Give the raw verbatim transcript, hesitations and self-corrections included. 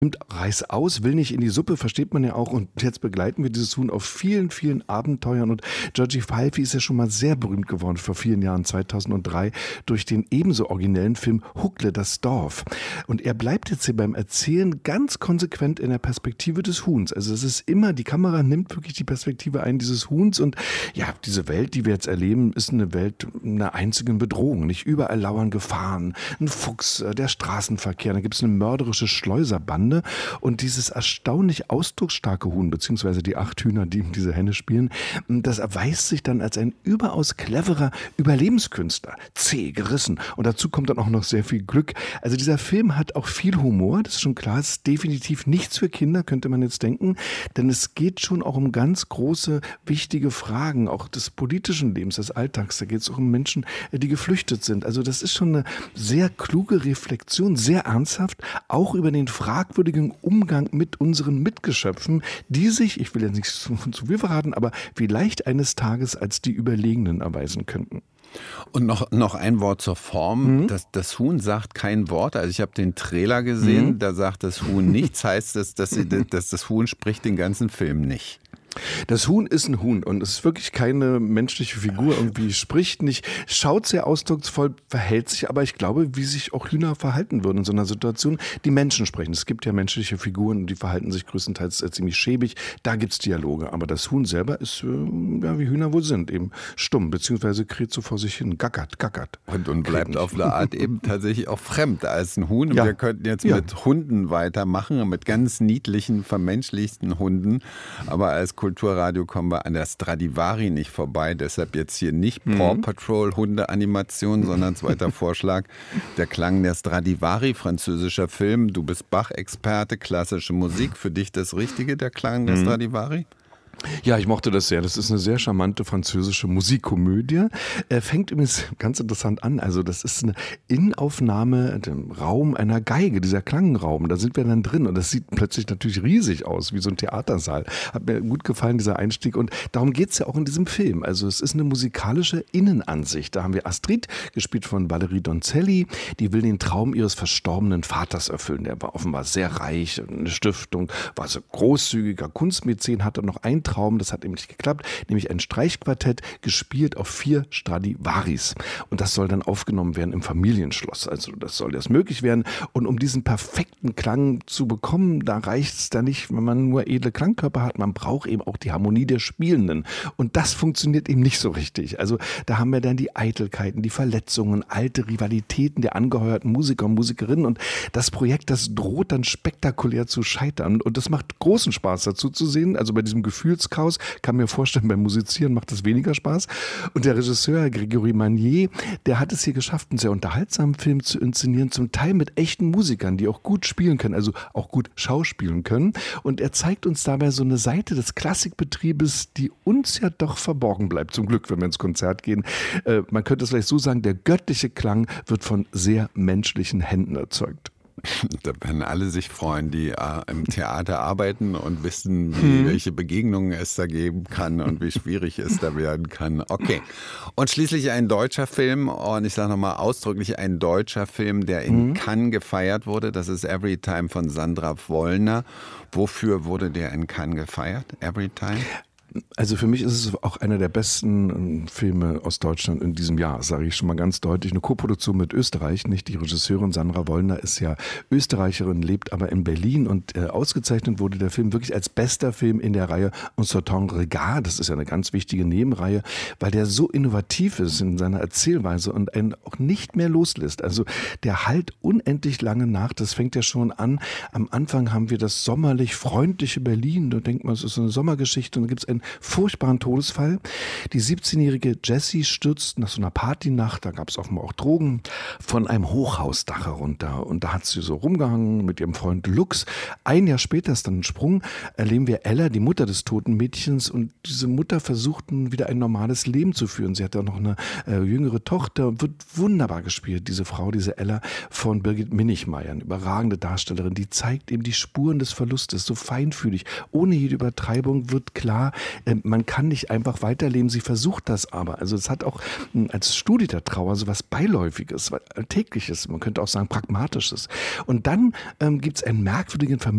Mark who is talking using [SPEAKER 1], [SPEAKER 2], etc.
[SPEAKER 1] Nimmt Reis aus, will nicht in die Suppe, versteht man ja auch. Und jetzt begleiten wir dieses Huhn auf vielen, vielen Abenteuern. Und Georgie Pfeiffer ist ja schon mal sehr berühmt geworden vor vielen Jahren, zweitausenddrei, durch den ebenso originellen Film Huckle, das Dorf. Und er bleibt jetzt hier beim Erzählen ganz konsequent in der Perspektive des Huhns. Also es ist immer, die Kamera nimmt wirklich die Perspektive ein dieses Huhns. Und ja, diese Welt, die wir jetzt erleben, ist eine Welt einer einzigen Bedrohung. Nicht überall lauern Gefahren. Ein Fuchs, der Straßenverkehr, da gibt es eine mörderische Schleuserbande. Und dieses erstaunlich ausdrucksstarke Huhn, beziehungsweise die acht Hühner, die diese Henne spielen, das erweist sich dann als ein überaus cleverer Überlebenskünstler. Zäh, gerissen. Und dazu kommt dann auch noch sehr viel Glück. Also dieser Film hat auch viel Humor, das ist schon klar. Es ist definitiv nichts für Kinder, könnte man jetzt denken. Denn es geht schon auch um ganz große, wichtige Fragen, auch des politischen Lebens, des Alltags. Da geht es auch um Menschen, die geflüchtet sind. Also das ist schon eine sehr kluge Reflexion, sehr ernsthaft, auch über den fragwürdigen Umgang mit unseren Mitgeschöpfen, die sich, ich will ja nicht zu, zu viel verraten, aber vielleicht eines Tages als die Überlegenen erweisen könnten.
[SPEAKER 2] Und noch, noch ein Wort zur Form. Mhm. Das, das Huhn sagt kein Wort. Also ich habe den Trailer gesehen, mhm. da sagt das Huhn nichts. Heißt das, dass, sie, dass das Huhn spricht den ganzen Film nicht?
[SPEAKER 1] Das Huhn ist ein Huhn und es ist wirklich keine menschliche Figur, irgendwie spricht nicht, schaut sehr ausdrucksvoll, verhält sich aber, ich glaube, wie sich auch Hühner verhalten würden in so einer Situation. Die Menschen sprechen. Es gibt ja menschliche Figuren und die verhalten sich größtenteils ziemlich schäbig. Da gibt es Dialoge, aber das Huhn selber ist, äh, ja, wie Hühner wohl sind, eben stumm, beziehungsweise kräht so vor sich hin, gackert, gackert.
[SPEAKER 2] Und, und bleibt auf eine Art eben tatsächlich auch fremd als ein Huhn. Und
[SPEAKER 1] ja.
[SPEAKER 2] wir könnten jetzt
[SPEAKER 1] ja.
[SPEAKER 2] mit Hunden weitermachen, mit ganz niedlichen, vermenschlichten Hunden, aber als Kulturradio kommen wir an der Stradivari nicht vorbei. Deshalb jetzt hier nicht mhm. Paw Patrol Hunde-Animation, sondern zweiter Vorschlag. Der Klang der Stradivari, französischer Film. Du bist Bach-Experte, klassische Musik. Für dich das Richtige, der Klang der Stradivari?
[SPEAKER 1] Ja, ich mochte das sehr. Das ist eine sehr charmante französische Musikkomödie. Äh, fängt übrigens ganz interessant an. Also das ist eine Innenaufnahme im Raum einer Geige, dieser Klangraum. Da sind wir dann drin und das sieht plötzlich natürlich riesig aus, wie so ein Theatersaal. Hat mir gut gefallen, dieser Einstieg. Und darum geht's ja auch in diesem Film. Also es ist eine musikalische Innenansicht. Da haben wir Astrid, gespielt von Valerie Donzelli. Die will den Traum ihres verstorbenen Vaters erfüllen. Der war offenbar sehr reich, eine Stiftung, war so großzügiger Kunstmäzen, hatte noch ein Traum, das hat eben nicht geklappt, nämlich ein Streichquartett, gespielt auf vier Stradivaris. Und das soll dann aufgenommen werden im Familienschloss. Also das soll jetzt möglich werden. Und um diesen perfekten Klang zu bekommen, da reicht es dann nicht, wenn man nur edle Klangkörper hat. Man braucht eben auch die Harmonie der Spielenden. Und das funktioniert eben nicht so richtig. Also da haben wir dann die Eitelkeiten, die Verletzungen, alte Rivalitäten der angeheuerten Musiker und Musikerinnen. Und das Projekt, das droht dann spektakulär zu scheitern. Und das macht großen Spaß dazu zu sehen. Also bei diesem Gefühl Chaos. Kann mir vorstellen, beim Musizieren macht das weniger Spaß. Und der Regisseur Grégory Manier, der hat es hier geschafft, einen sehr unterhaltsamen Film zu inszenieren, zum Teil mit echten Musikern, die auch gut spielen können, also auch gut schauspielen können. Und er zeigt uns dabei so eine Seite des Klassikbetriebes, die uns ja doch verborgen bleibt, zum Glück, wenn wir ins Konzert gehen. Äh, man könnte es vielleicht so sagen, der göttliche Klang wird von sehr menschlichen Händen erzeugt.
[SPEAKER 2] Da werden alle sich freuen, die äh, im Theater arbeiten und wissen, wie, hm. welche Begegnungen es da geben kann und wie schwierig es da werden kann. Okay. Und schließlich ein deutscher Film, und ich sage nochmal ausdrücklich ein deutscher Film, der in hm. Cannes gefeiert wurde. Das ist Everytime von Sandra Wollner. Wofür wurde der in Cannes gefeiert? Everytime?
[SPEAKER 1] Also für mich ist es auch einer der besten Filme aus Deutschland in diesem Jahr, sage ich schon mal ganz deutlich. Eine Koproduktion mit Österreich, nicht? Die Regisseurin Sandra Wollner ist ja Österreicherin, lebt aber in Berlin und äh, ausgezeichnet wurde der Film wirklich als bester Film in der Reihe Un certain regard. Das ist ja eine ganz wichtige Nebenreihe, weil der so innovativ ist in seiner Erzählweise und einen auch nicht mehr loslässt. Also der halt unendlich lange nach. Das fängt ja schon an. Am Anfang haben wir das sommerlich freundliche Berlin. Da denkt man, es ist eine Sommergeschichte und da gibt es einen furchtbaren Todesfall. Die siebzehnjährige Jessie stürzt nach so einer Partynacht, da gab es offenbar auch Drogen, von einem Hochhausdach herunter. Und da hat sie so rumgehangen mit ihrem Freund Lux. Ein Jahr später ist dann ein Sprung, erleben wir Ella, die Mutter des toten Mädchens. Und diese Mutter versucht wieder ein normales Leben zu führen. Sie hat ja noch eine äh, jüngere Tochter, wird wunderbar gespielt, diese Frau, diese Ella von Birgit Minichmeier. Eine überragende Darstellerin, die zeigt eben die Spuren des Verlustes, so feinfühlig. Ohne jede Übertreibung wird klar, man kann nicht einfach weiterleben, sie versucht das aber. Also es hat auch als Studie der Trauer so was Beiläufiges, was Alltägliches, man könnte auch sagen Pragmatisches. Und dann ähm, gibt es einen merkwürdigen Familien